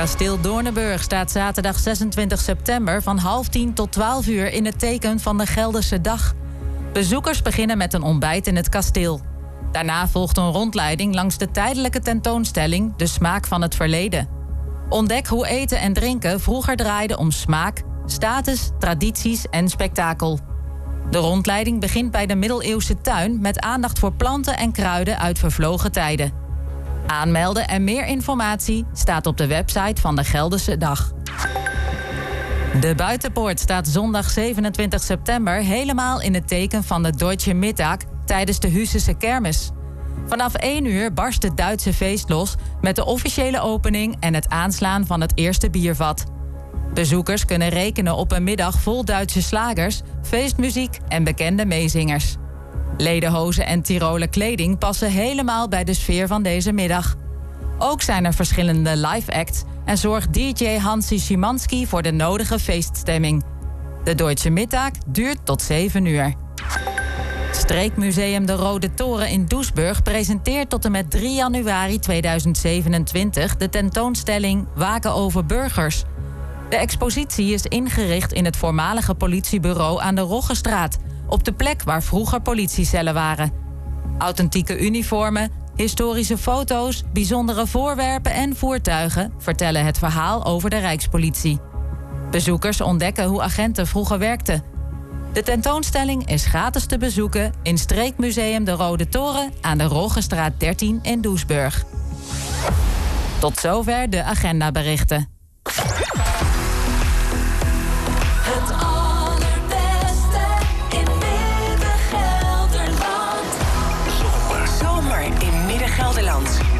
Kasteel Doornenburg staat zaterdag 26 september van 9:30 tot 12:00 in het teken van de Gelderse Dag. Bezoekers beginnen met een ontbijt in het kasteel. Daarna volgt een rondleiding langs de tijdelijke tentoonstelling De Smaak van het Verleden. Ontdek hoe eten en drinken vroeger draaide om smaak, status, tradities en spektakel. De rondleiding begint bij de middeleeuwse tuin met aandacht voor planten en kruiden uit vervlogen tijden. Aanmelden en meer informatie staat op de website van de Gelderse Dag. De Buitenpoort staat zondag 27 september helemaal in het teken van de Deutsche Mittag tijdens de Hussische kermis. Vanaf 1 uur barst het Duitse feest los met de officiële opening en het aanslaan van het eerste biervat. Bezoekers kunnen rekenen op een middag vol Duitse slagers, feestmuziek en bekende meezingers. Lederhozen en Tiroler kleding passen helemaal bij de sfeer van deze middag. Ook zijn er verschillende live acts en zorgt DJ Hansi Szymanski voor de nodige feeststemming. De Deutsche Mittag duurt tot 7 uur. Streekmuseum De Rode Toren in Doesburg presenteert tot en met 3 januari 2027 de tentoonstelling Waken over burgers. De expositie is ingericht in het voormalige politiebureau aan de Roggestraat, op de plek waar vroeger politiecellen waren. Authentieke uniformen, historische foto's, bijzondere voorwerpen en voertuigen vertellen het verhaal over de Rijkspolitie. Bezoekers ontdekken hoe agenten vroeger werkten. De tentoonstelling is gratis te bezoeken in Streekmuseum De Rode Toren aan de Roggestraat 13 in Doesburg. Tot zover de agendaberichten.